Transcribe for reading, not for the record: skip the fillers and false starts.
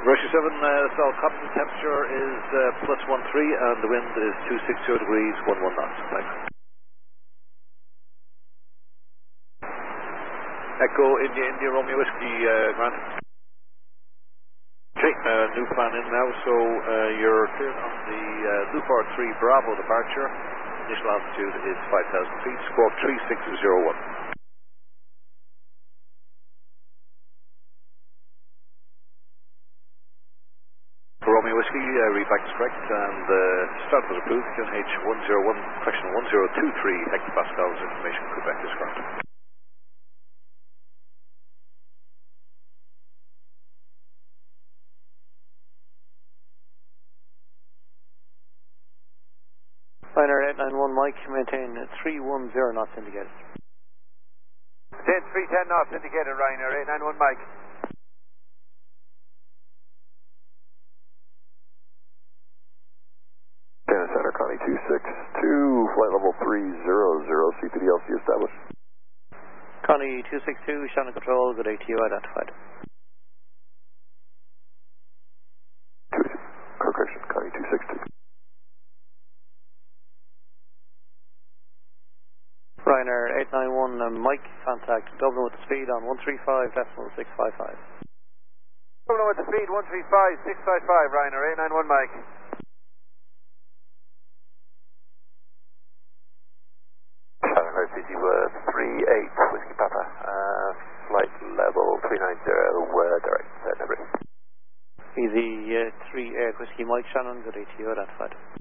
Russia 7, Sol Cotton, temperature is +13 and the wind is 260 degrees, 11 knots. Thanks. Echo India Romeo Whiskey, Grant. Okay, new plan in now, so you're cleared on the Lupar 3 Bravo departure. Initial altitude is 5,000 feet, squawk 3601. Romeo Whiskey, readback is correct, and start was approved, QNH 101, correction 1023 hectopascals, information Quebec is correct. Liner 891 Mike, maintain 310 knots indicated. Maintain 310 knots indicated, Ryanair 891 Mike. Center Connie 262, flight level 300, CPDLC established. Connie 262, Shannon Control, good ATU identified. Correction, Connie 262. Ryanair 891 Mike, contact Dublin with the speed on 135.655. Dublin with the speed 135.655, Ryanair 891 Mike. CG 38 Whiskey Papa, flight level 390, direct, Nebri. Easy 38 Whiskey Mike, Shannon, good ATU identified.